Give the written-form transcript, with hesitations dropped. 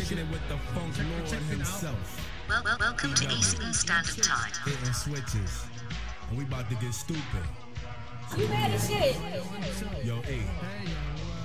Kicking it with the funk lord himself. Welcome to Eastern Standard Time. Hitting switches. And we about to get stupid. You mad as shit. Yo, hey.